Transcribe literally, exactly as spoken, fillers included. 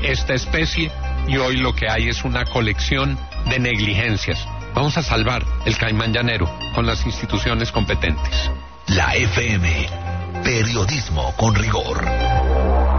esta especie y hoy lo que hay es una colección de negligencias. Vamos a salvar el caimán llanero con las instituciones competentes. La F M, periodismo con rigor.